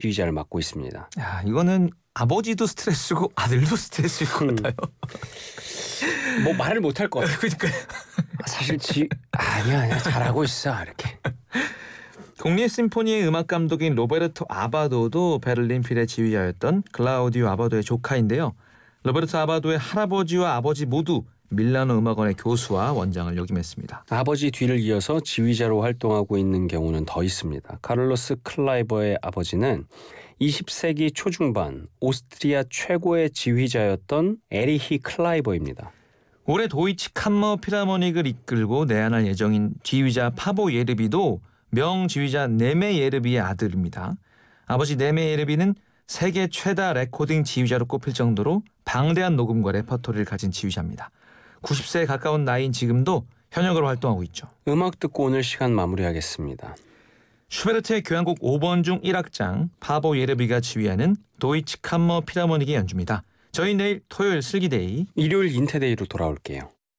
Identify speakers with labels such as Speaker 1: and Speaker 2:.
Speaker 1: 지휘자를 맡고 있습니다.
Speaker 2: 야, 이거는 아버지도 스트레스고 아들도 스트레스일 것 같아요.
Speaker 1: 뭐 말을 못할 것 같아요.
Speaker 2: 그러니까
Speaker 1: 사실 아니야 잘하고 있어 이렇게.
Speaker 2: 독립 심포니의 음악 감독인 로베르토 아바도도 베를린 필의 지휘자였던 클라우디오 아바도의 조카인데요. 로베르토 아바도의 할아버지와 아버지 모두 밀라노 음악원의 교수와 원장을 역임했습니다.
Speaker 1: 아버지 뒤를 이어서 지휘자로 활동하고 있는 경우는 더 있습니다. 카를로스 클라이버의 아버지는 20세기 초중반 오스트리아 최고의 지휘자였던 에리히 클라이버입니다.
Speaker 2: 올해 도이치 캄머 필하모닉을 이끌고 내한할 예정인 지휘자 파보 예르비도 명지휘자 네메 예르비의 아들입니다. 아버지 네메 예르비는 세계 최다 레코딩 지휘자로 꼽힐 정도로 방대한 녹음과 레퍼토리를 가진 지휘자입니다. 90세에 가까운 나이인 지금도 현역으로 활동하고 있죠.
Speaker 1: 음악 듣고 오늘 시간 마무리하겠습니다.
Speaker 2: 슈베르트의 교향곡 5번 중 1악장 파보 예르비가 지휘하는 도이치 캄머 필하모닉의 연주입니다. 저희 내일 토요일 슬기데이,
Speaker 1: 일요일 인테데이로 돌아올게요.